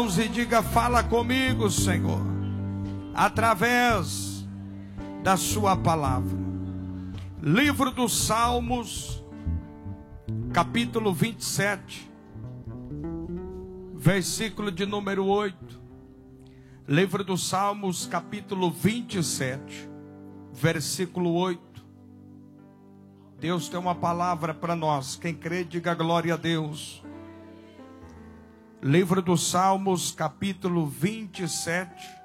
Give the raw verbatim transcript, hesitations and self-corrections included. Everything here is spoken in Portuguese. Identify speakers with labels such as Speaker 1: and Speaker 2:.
Speaker 1: E diga: fala comigo, Senhor, através da sua palavra. Livro dos Salmos, capítulo vinte e sete, versículo de número oito. Livro dos Salmos, capítulo vinte e sete, versículo oito. Deus tem uma palavra para nós. Quem crê, diga glória a Deus. Livro dos Salmos, capítulo vinte e sete,